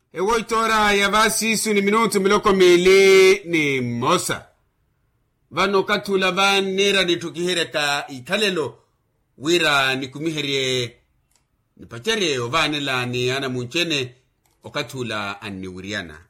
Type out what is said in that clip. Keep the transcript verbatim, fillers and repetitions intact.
Ewo itora ya vasi su ni minutu miloko mili ni mosa. Vano katula van nera ni tukihereka ikalelo. Wira ni kumiherie ni pachere o vanela ni ana munchene o katula ani wiriana.